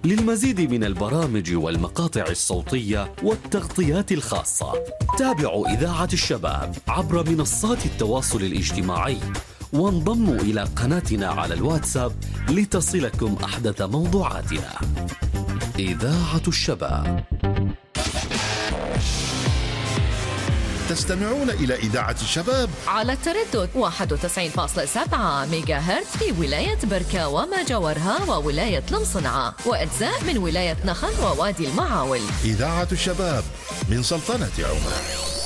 للمزيد من البرامج والمقاطع الصوتية والتغطيات الخاصة تابعوا إذاعة الشباب عبر منصات التواصل الاجتماعي، وانضموا إلى قناتنا على الواتساب لتصلكم أحدث موضوعاتنا. إذاعة الشباب. تستمعون إلى إذاعة الشباب على التردد 91.7 ميجا هرتز في ولاية بركة وما جاورها وولاية المصنعة وأجزاء من ولاية نخل ووادي المعاول. إذاعة الشباب من سلطنة عمان.